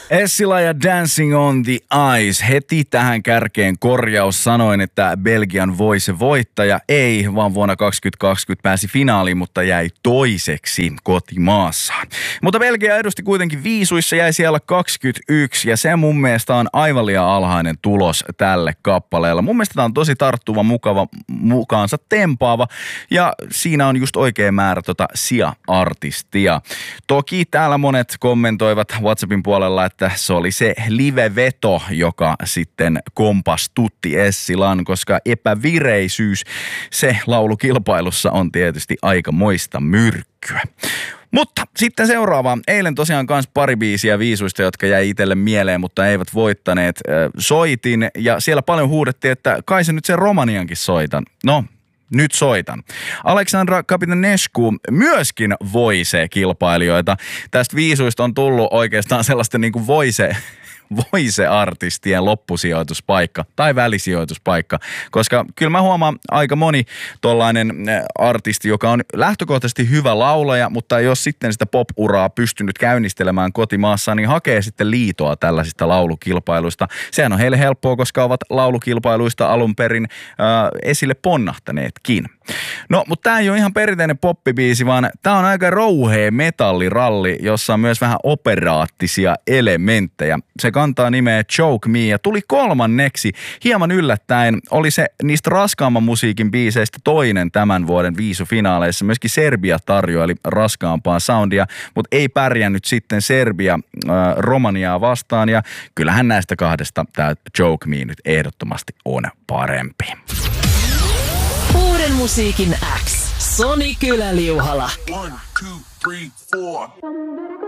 Essila ja Dancing on the Ice. Heti tähän kärkeen korjaus. Sanoin, että Belgian Voice voittaja ei, vaan vuonna 2020 pääsi finaaliin, mutta jäi toiseksi kotimaassaan. Mutta Belgia edusti kuitenkin viisuissa, jäi siellä 21 ja se mun mielestä on aivan liian alhainen tulos tälle kappaleella. Mun mielestä tämä on tosi tarttuva, mukava, mukaansa tempaava ja siinä on just oikea määrä Sia-artistia. Toki täällä monet kommentoivat WhatsAppin puolella, että se oli se live-veto, joka sitten kompastutti Essilan, koska epävireisyys se laulukilpailussa on tietysti aikamoista myrkkyä. Mutta sitten seuraava. Eilen tosiaan kans pari biisiä viisuista, jotka jäi itselle mieleen, mutta eivät voittaneet. Soitin ja siellä paljon huudettiin, että kai se nyt sen Romaniankin soitan. No, nyt soitan. Alexandra Kapitanescu myöskin Voice-kilpailijoita. Tästä viisuista on tullut oikeastaan sellaista niin kuin Voice-artistien loppusijoituspaikka tai välisijoituspaikka, koska kyllä mä huomaan aika moni tollainen artisti, joka on lähtökohtaisesti hyvä laulaja, mutta jos sitten sitä pop-uraa pystynyt käynnistelemään kotimaassaan, niin hakee sitten liitoa tällaisista laulukilpailuista. Sehän on heille helppoa, koska ovat laulukilpailuista alun perin esille ponnahtaneetkin. No, mutta tää ei ole ihan perinteinen poppibiisi, vaan tää on aika rouhea metalliralli, jossa on myös vähän operaattisia elementtejä. Se kantaa nimeä Choke Me ja tuli kolmanneksi. Hieman yllättäen oli se niistä raskaamman musiikin biiseistä toinen tämän vuoden viisufinaaleissa. Myöskin Serbia tarjoili raskaampaa soundia, mutta ei pärjännyt sitten Serbia Romaniaa vastaan. Ja kyllähän näistä kahdesta tää Choke Me nyt ehdottomasti on parempi. Uuden musiikin X. Soni Kylä-Liuhala. 1, 2, 3, 4.